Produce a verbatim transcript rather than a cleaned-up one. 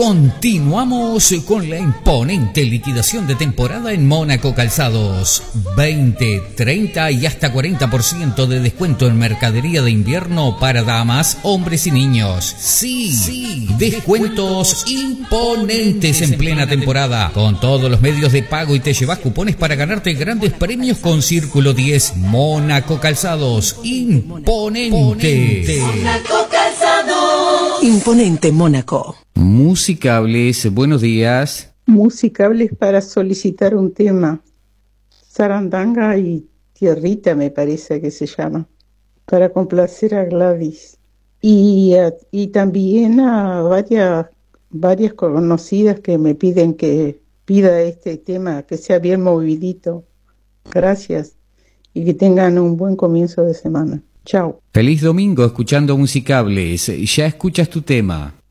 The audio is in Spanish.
Continuamos con la imponente liquidación de temporada en Mónaco Calzados. veinte, treinta y hasta cuarenta por ciento de descuento en mercadería de invierno para damas, hombres y niños. Sí, sí, descuentos imponentes en plena temporada, con todos los medios de pago, y te llevas cupones para ganarte grandes premios con Círculo diez. Mónaco Calzados, imponente. Mónaco Calzados. Imponente Mónaco. Musicables, buenos días. Musicables para solicitar un tema. Sarandanga y Tierrita me parece que se llama. Para complacer a Gladys. Y, a, y también a varias, varias conocidas que me piden que pida este tema, que sea bien movidito. Gracias. Y que tengan un buen comienzo de semana. Chao. Feliz domingo escuchando Musicables. Ya escuchas tu tema.